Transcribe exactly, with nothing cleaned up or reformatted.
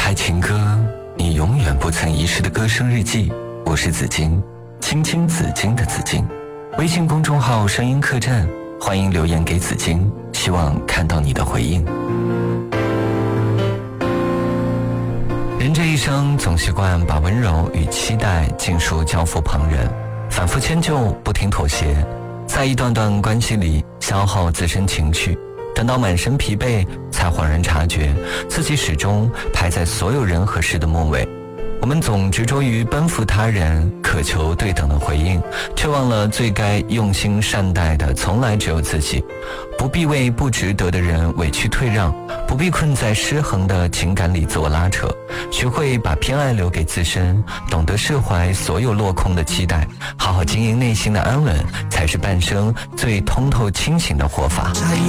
海情歌，你永远不曾遗失的歌声日记。我是紫金，青青紫金的紫金。微信公众号声音客栈，欢迎留言给紫金，希望看到你的回应。人这一生总习惯把温柔与期待尽数交付旁人，反复迁就，不停妥协，在一段段关系里消耗自身情绪，等到满身疲惫，才恍然察觉自己始终排在所有人和事的末尾。我们总执着于奔赴他人，渴求对等的回应，却忘了最该用心善待的从来只有自己。不必为不值得的人委屈退让，不必困在失衡的情感里自我拉扯，学会把偏爱留给自身，懂得释怀所有落空的期待，好好经营内心的安稳，才是半生最通透清醒的活法。